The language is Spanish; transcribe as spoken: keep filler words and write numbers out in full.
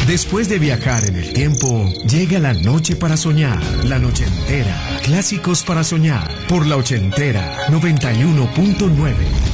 Después de viajar en el tiempo, llega la noche para soñar. La noche entera. Clásicos para soñar. Por la ochentera noventa y uno punto nueve.